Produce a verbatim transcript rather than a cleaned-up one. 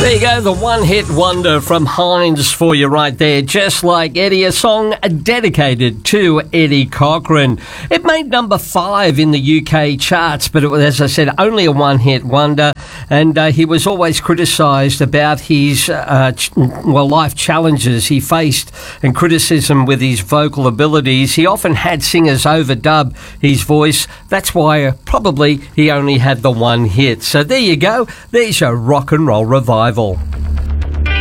There you go, the one-hit wonder from Hines for you right there. Just Like Eddie, a song dedicated to Eddie Cochran. It made number five in the U K charts, but it was, as I said, only a one-hit wonder. And uh, he was always criticised about his, uh, ch- well, life challenges he faced and criticism with his vocal abilities. He often had singers overdub his voice. That's why uh, probably he only had the one hit. So there you go. There's your rock and roll revival.